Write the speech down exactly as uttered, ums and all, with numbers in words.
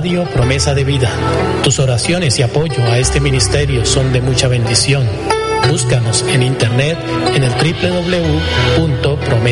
Radio Promesa de Vida. Tus oraciones y apoyo a este ministerio son de mucha bendición. Búscanos en internet en el doble u doble u doble u punto promesa